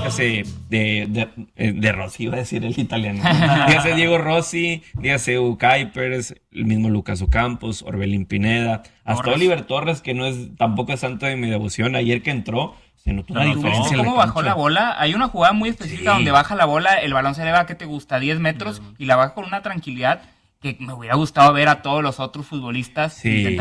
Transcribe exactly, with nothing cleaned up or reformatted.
dígase de, de, de Rossi, iba a decir el italiano, dígase Diego Rossi, dígase Hugo Kuipers, el mismo Lucas Ocampos, Orbelín Pineda, hasta Torres. Oliver Torres, que no es tampoco es santo de mi devoción, ayer que entró, se notó una no, diferencia. ¿Cómo en la bajó cancha? la bola? Hay una jugada muy específica sí. donde baja la bola, el balón se eleva, ¿qué te gusta? diez metros, y la baja con una tranquilidad que me hubiera gustado ver a todos los otros futbolistas sí.